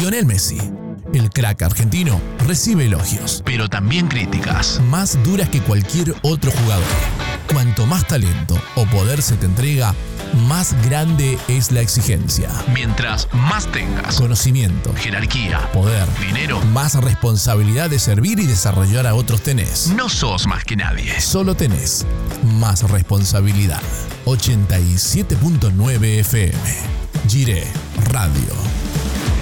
Lionel Messi. El crack argentino recibe elogios, pero también críticas, más duras que cualquier otro jugador. Cuanto más talento o poder se te entrega, más grande es la exigencia. Mientras más tengas conocimiento, jerarquía, poder, dinero, más responsabilidad de servir y desarrollar a otros tenés. No sos más que nadie, solo tenés más responsabilidad. 87.9 FM. Gire Radio.